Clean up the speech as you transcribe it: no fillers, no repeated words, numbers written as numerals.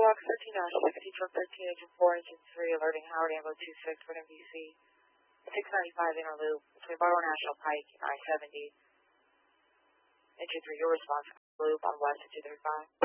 Block 13-60 truck 13, engine 4, engine 3, alerting Howard Ambo 26 for NBC 695 inner loop between Barber National Pike and I-70. Engine 3, your response, loop on west at 235.